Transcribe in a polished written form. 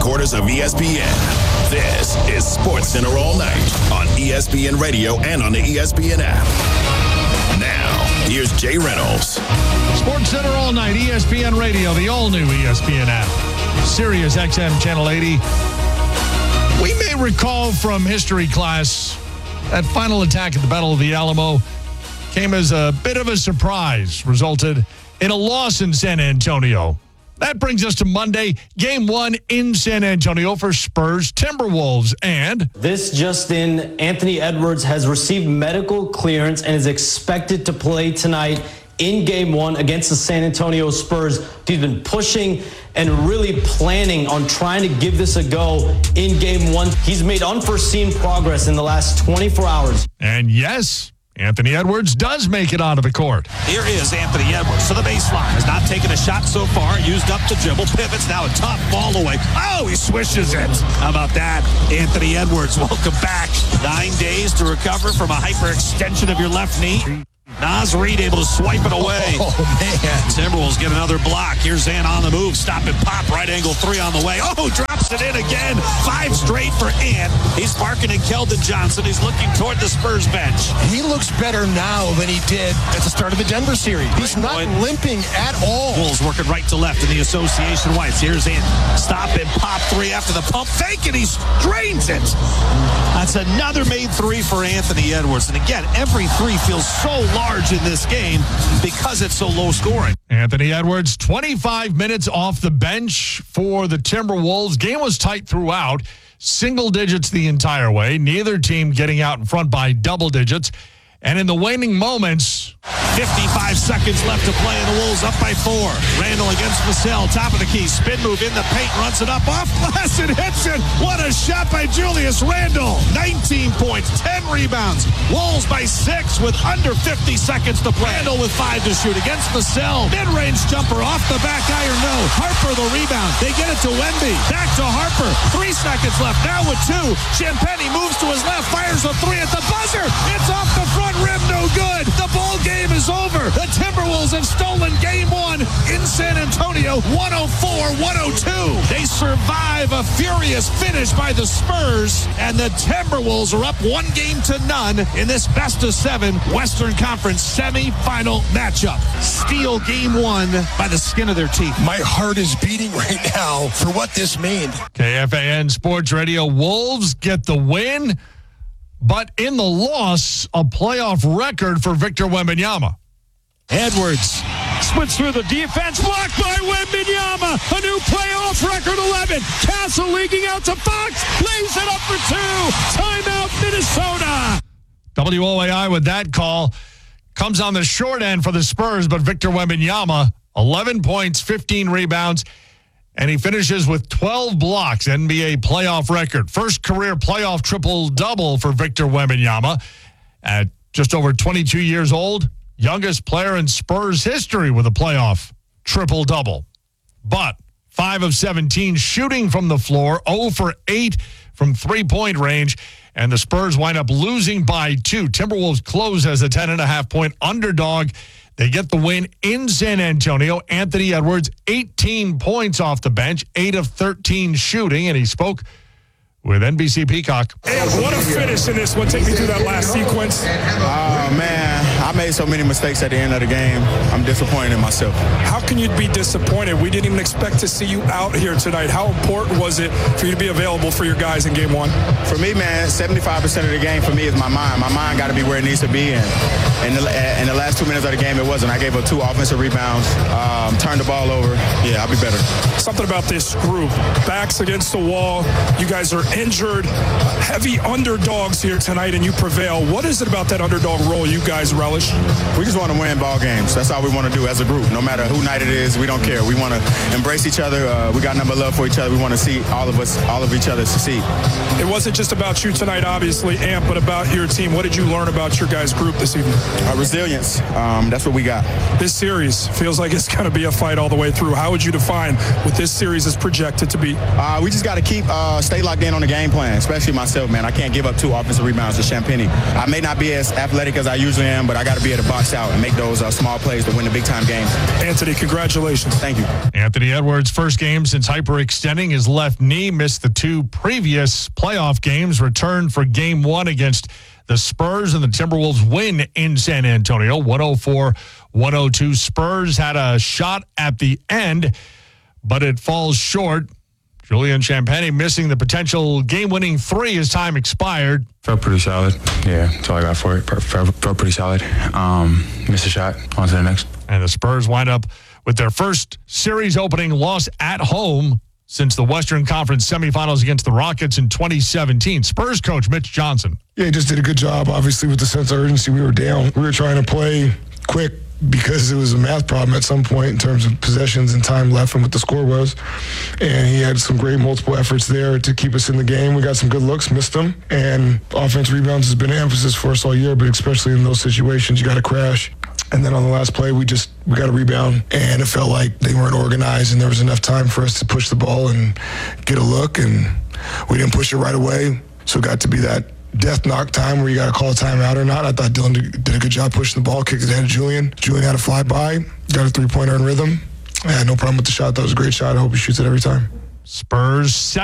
headquarters of ESPN. This is SportsCenter All Night on ESPN Radio and on the ESPN app. Now, here's Jay Reynolds. SportsCenter All Night, ESPN Radio, the all-new ESPN app, Sirius XM Channel 80. We may recall from history class that final attack at the Battle of the Alamo came as a bit of a surprise, resulted in a loss in San Antonio. That brings us to Monday, Game 1 in San Antonio for Spurs Timberwolves. And this just in, Anthony Edwards has received medical clearance and is expected to play tonight in Game 1 against the San Antonio Spurs. He's been pushing and really planning on trying to give this a go in Game 1. He's made unforeseen progress in the last 24 hours. And yes, Anthony Edwards does make it onto the court. Here is Anthony Edwards to the baseline. Has not taken a shot so far. Used up the dribble. Pivots now a tough ball away. Oh, he swishes it. How about that? Anthony Edwards, welcome back. 9 days to recover from a hyperextension of your left knee. Naz Reid able to swipe it away. Oh, man. Timberwolves get another block. Here's Ant on the move. Stop and pop. Right angle three on the way. Oh, drops it in again. 5 straight for Ant. He's marking in Keldon Johnson. He's looking toward the Spurs bench. He looks better now than he did at the start of the Denver series. He's not limping at all. Wolves working right to left in the association whites. Here's Ant. Stop and pop three after the pump fake, and he drains it. That's another made three for Anthony Edwards. And again, every three feels so large in this game because it's so low scoring. Anthony Edwards, 25 minutes off the bench for the Timberwolves. Game was tight throughout, single digits the entire way. Neither team getting out in front by double digits. And in the waning moments, 55 seconds left to play, and the Wolves up by 4. Randall against Vassell, top of the key, spin move in the paint, runs it up, off glass, and hits it. What a shot by Julius Randle. 19 points, 10 rebounds. Wolves by 6 with under 50 seconds to play. Randall with 5 to shoot against Vassell. Mid-range jumper off the back iron, no. Harper the rebound. They get it to Wemby. Back to Harper. 3 seconds left, now with 2. Champagnie moves to his left, fires a 3 at the buzzer. It's off the front rim, no good. The ball game is over. The Timberwolves have stolen Game 1 in San Antonio, 104-102. They survive a furious finish by the Spurs, and the Timberwolves are up 1-0 in this best-of-7 Western Conference semifinal matchup. Steal Game 1 by the skin of their teeth. My heart is beating right now for what this means. KFAN Sports Radio, Wolves get the win. But in the loss, a playoff record for Victor Wembanyama. Edwards splits through the defense, blocked by Wembanyama. A new playoff record 11. Castle leaking out to Fox, lays it up for 2. Timeout, Minnesota. WOAI with that call comes on the short end for the Spurs, but Victor Wembanyama, 11 points, 15 rebounds, and he finishes with 12 blocks, NBA playoff record. First career playoff triple-double for Victor Wembanyama. At just over 22 years old, youngest player in Spurs history with a playoff triple-double. But 5 of 17 shooting from the floor, 0 for 8 from three-point range, and the Spurs wind up losing by 2. Timberwolves close as a 10.5-point underdog. They get the win in San Antonio. Anthony Edwards, 18 points off the bench, 8 of 13 shooting, and he spoke with NBC Peacock. And what a finish in this one. Take me through that last sequence. Oh, man, I made so many mistakes at the end of the game. I'm disappointed in myself. How can you be disappointed? We didn't even expect to see you out here tonight. How important was it for you to be available for your guys in Game 1? For me, man, 75% of the game for me is my mind. My mind got to be where it needs to be. And in the last 2 minutes of the game, it wasn't. I gave up 2 offensive rebounds, turned the ball over. Yeah, I'll be better. Something about this group. Backs against the wall. You guys are injured, heavy underdogs here tonight, and you prevail. What is it about that underdog role you guys relish? We just want to win ball games. That's all we want to do as a group. No matter who night it is, we don't care. We want to embrace each other. We got nothing but love for each other. We want to see all of each other succeed. It wasn't just about you tonight, obviously, Ant, but about your team. What did you learn about your guys' group this evening? Resilience. That's what we got. This series feels like it's going to be a fight all the way through. How How would you define what this series is projected to be? We just got to stay locked in on the game plan, especially myself, man. I can't give up 2 offensive rebounds to Champagnie. I may not be as athletic as I usually am, but I got to be able to box out and make those small plays to win the big-time games. Anthony, congratulations. Thank you. Anthony Edwards' first game since hyperextending his left knee, missed the 2 previous playoff games, returned for Game 1 against the Spurs, and the Timberwolves win in San Antonio, 104-102. Spurs had a shot at the end, but it falls short. Julian Champagnie missing the potential game-winning 3 as time expired. Felt pretty solid. Yeah, that's all I got for it. Felt pretty solid. Missed a shot. On to the next. And the Spurs wind up with their first series opening loss at home since the Western Conference semifinals against the Rockets in 2017. Spurs coach Mitch Johnson. Yeah, he just did a good job, obviously, with the sense of urgency. We were down. We were trying to play quick because it was a math problem at some point in terms of possessions and time left and what the score was. And he had some great multiple efforts there to keep us in the game. We got some good looks, missed them. And offense rebounds has been an emphasis for us all year, but especially in those situations, you got to crash. And then on the last play, we got a rebound, and it felt like they weren't organized, and there was enough time for us to push the ball and get a look, and we didn't push it right away. So it got to be that death knock time where you got to call a timeout or not. I thought Dylan did a good job pushing the ball, kicked it ahead of Julian. Julian had a fly by, got a 3-pointer in rhythm. I had no problem with the shot. That was a great shot. I hope he shoots it every time. Spurs